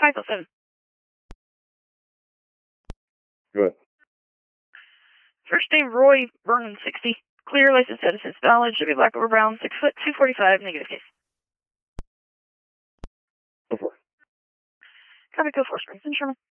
507. Go ahead. First name Roy Vernon, 60. Clear, license status is valid. Should be black over brown. 6 foot, 245, negative case. Go for it. Copy, code 4 Springs, Sherman.